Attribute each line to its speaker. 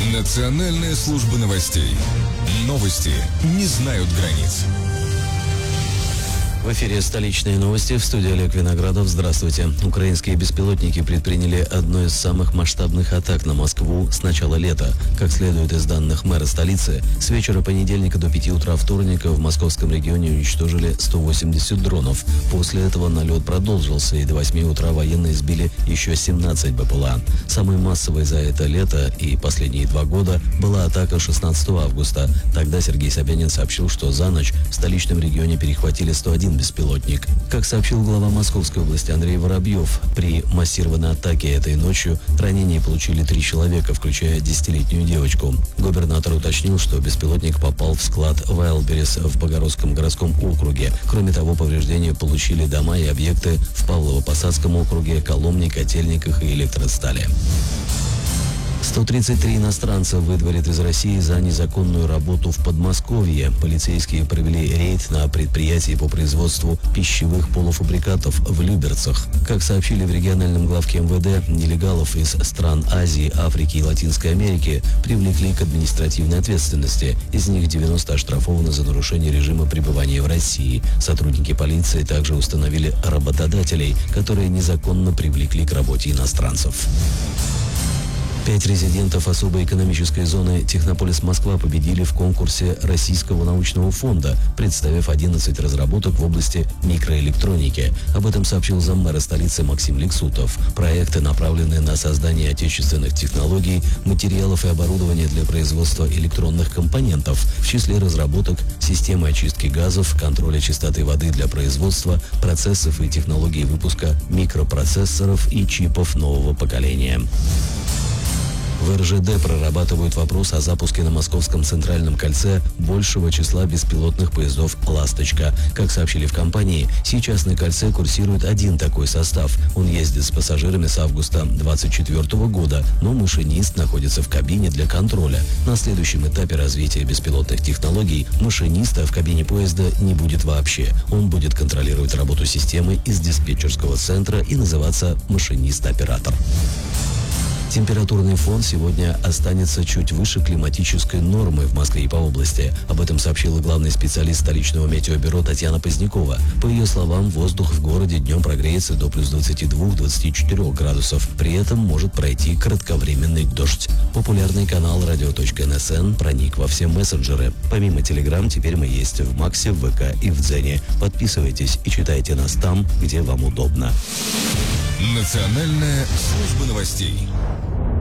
Speaker 1: Национальная служба новостей. Новости не знают границ.
Speaker 2: В эфире «Столичные новости», в студии Олег Виноградов. Здравствуйте. Украинские беспилотники предприняли одну из самых масштабных атак на Москву с начала лета. Как следует из данных мэра столицы, с вечера понедельника до 5 утра вторника в московском регионе уничтожили 180 дронов. После этого налет продолжился, и до 8 утра военные сбили еще 17 БПЛА. Самой массовой за это лето и последние 2 года была атака 16 августа. Тогда Сергей Собянин сообщил, что за ночь в столичном регионе перехватили 101 беспилотник. Как сообщил глава Московской области Андрей Воробьев, при массированной атаке этой ночью ранения получили 3 человека, включая 10-летнюю девочку. Губернатор уточнил, что беспилотник попал в склад Вайлдберрис в Богородском городском округе. Кроме того, повреждения получили дома и объекты в Павлово-Посадском округе, Коломне, Котельниках и Электростали. 133 иностранца выдворят из России за незаконную работу в Подмосковье. Полицейские провели рейд на предприятии по производству пищевых полуфабрикатов в Люберцах. Как сообщили в региональном главке МВД, нелегалов из стран Азии, Африки и Латинской Америки привлекли к административной ответственности. Из них 90 оштрафованы за нарушение режима пребывания в России. Сотрудники полиции также установили работодателей, которые незаконно привлекли к работе иностранцев. 5 резидентов особой экономической зоны «Технополис-Москва» победили в конкурсе Российского научного фонда, представив 11 разработок в области микроэлектроники. Об этом сообщил заммэра столицы Максим Лексутов. Проекты направлены на создание отечественных технологий, материалов и оборудования для производства электронных компонентов. В числе разработок системы очистки газов, контроля чистоты воды для производства, процессов и технологий выпуска микропроцессоров и чипов нового поколения. В РЖД прорабатывают вопрос о запуске на Московском центральном кольце большего числа беспилотных поездов «Ласточка». Как сообщили в компании, сейчас на кольце курсирует один такой состав. Он ездит с пассажирами с августа 2024 года, но машинист находится в кабине для контроля. На следующем этапе развития беспилотных технологий машиниста в кабине поезда не будет вообще. Он будет контролировать работу системы из диспетчерского центра и называться машинист-оператор. Температурный фон сегодня останется чуть выше климатической нормы в Москве и по области. Об этом сообщила главный специалист столичного метеобюро Татьяна Позднякова. По ее словам, воздух в городе днем прогреется до плюс 22-24 градусов. При этом может пройти кратковременный дождь. Популярный канал radio.nsn проник во все мессенджеры. Помимо Telegram, теперь мы есть в Максе, в ВК и в Дзене. Подписывайтесь и читайте нас там, где вам удобно.
Speaker 1: Национальная служба новостей.